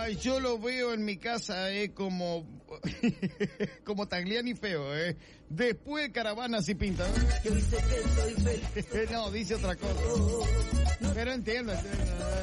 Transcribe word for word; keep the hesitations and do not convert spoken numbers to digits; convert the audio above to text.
Ay, yo lo veo en mi casa, eh, como, como Tagliani feo, eh. Después caravanas y pinta. Yo dice que soy feliz. No, dice otra cosa. Pero entiendo, entiendo.